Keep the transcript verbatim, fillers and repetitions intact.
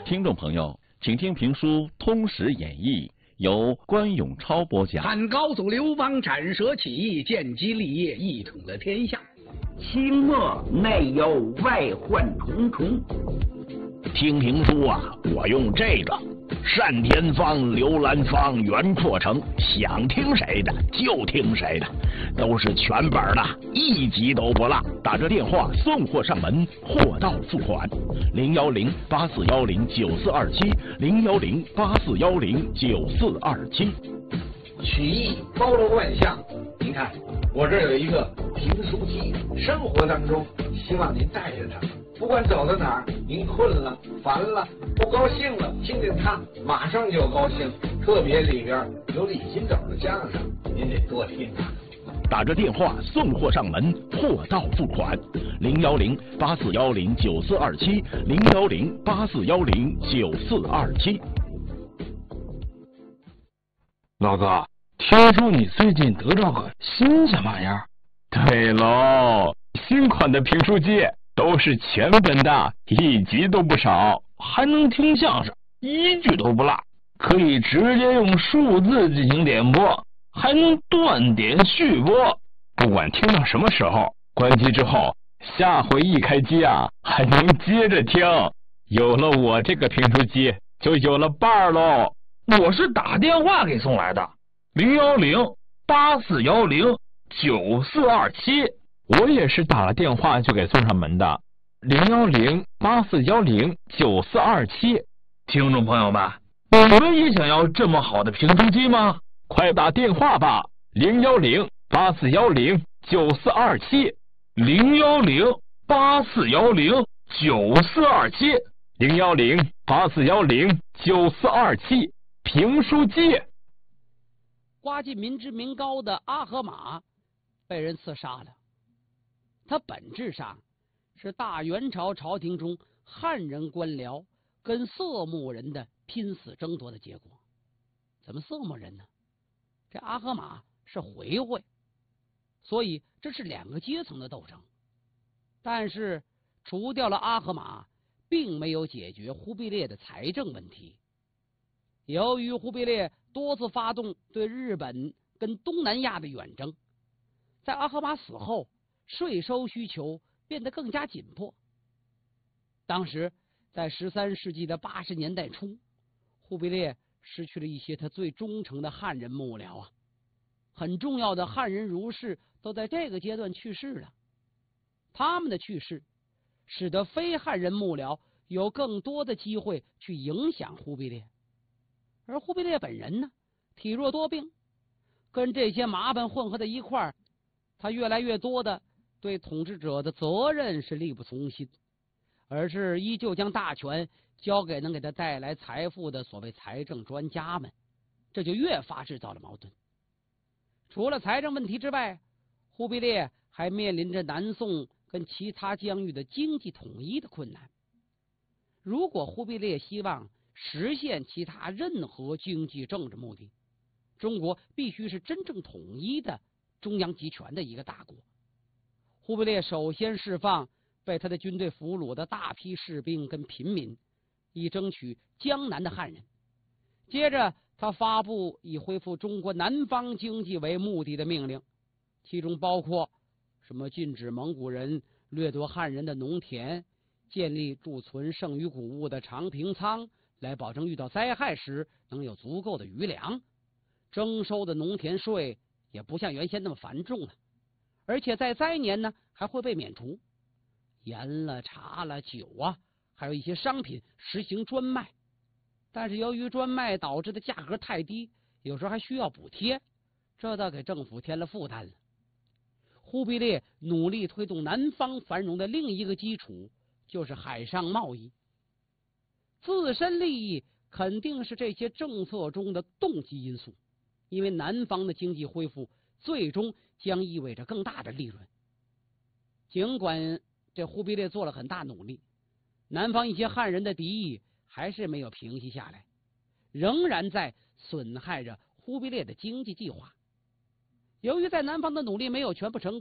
听众朋友，请听评书《通史演义》，由关永超播讲。 汉高祖刘邦斩蛇起义，建基立业，一统了天下。 清末内忧外患重重。 听评书啊，我用这个单田芳、刘兰芳、袁阔成，想听谁的就听谁的，都是全本的，一集都不落。打着电话送货上门，货到付款。零幺零八四幺零九四二七，零幺零八四幺零九四二七。 曲艺包罗万象，您看我这有一个评书机，生活当中希望您带着它。不管走到哪儿，您困了、烦了、不高兴了，听见它马上就高兴。特别里边有李金斗的相声，您得多听啊。 打着电话送货上门，货到付款。零幺零八四幺零九四二七，零幺零八四幺零九四二七。 老哥，听说你最近得着个新鲜玩意儿？ 对喽，新款的评书机。都是全本的，一集都不少， 还能听相声，一句都不落，可以直接用数字进行点播，还能断点续播， 不管听到什么时候，关机之后，下回一开机啊，还能接着听。有了我这个评书机，就有了伴儿喽。 我是打电话给送来的，零幺零八四幺零九四二七。 我也是打了电话就给送上门的，零幺零八四幺零九四二七。 听众朋友们，你们也想要这么好的评书机吗？ 快打电话吧，零幺零八四幺零九四二七， 零幺零八四幺零九四二七， 零幺零八四幺零九四二七。评书机。 刮尽民脂民膏的阿合马被人刺杀了。它本质上是大元朝朝廷中汉人官僚跟色目人的拼死争夺的结果。怎么色目人呢？这阿合马是回回，所以这是两个阶层的斗争。但是除掉了阿合马，并没有解决忽必烈的财政问题。由于忽必烈多次发动对日本跟东南亚的远征，在阿合马死后，税收需求变得更加紧迫。当时在十三世纪的八十年代初，忽必烈失去了一些他最忠诚的汉人幕僚啊，很重要的汉人儒士都在这个阶段去世了。他们的去世使得非汉人幕僚有更多的机会去影响忽必烈，而忽必烈本人呢，体弱多病，跟这些麻烦混合在一块儿，他越来越多的对统治者的责任是力不从心，而是依旧将大权交给能给他带来财富的所谓财政专家们，这就越发制造了矛盾。除了财政问题之外，忽必烈还面临着南宋跟其他疆域的经济统一的困难。如果忽必烈希望实现其他任何经济政治目的，中国必须是真正统一的中央集权的一个大国。忽必烈首先释放被他的军队俘虏的大批士兵跟平民，以争取江南的汉人。接着他发布以恢复中国南方经济为目的的命令，其中包括什么禁止蒙古人掠夺汉人的农田，建立贮存剩余谷物的长平仓，来保证遇到灾害时能有足够的余粮。征收的农田税也不像原先那么繁重了，而且在灾年呢还会被免除。盐了、茶了、酒啊，还有一些商品实行专卖，但是由于专卖导致的价格太低，有时候还需要补贴，这倒给政府添了负担了。忽必烈努力推动南方繁荣的另一个基础就是海上贸易，自身利益肯定是这些政策中的动机因素，因为南方的经济恢复最终将意味着更大的利润。尽管这忽必烈做了很大努力，南方一些汉人的敌意还是没有平息下来，仍然在损害着忽必烈的经济计划。由于在南方的努力没有全部成功，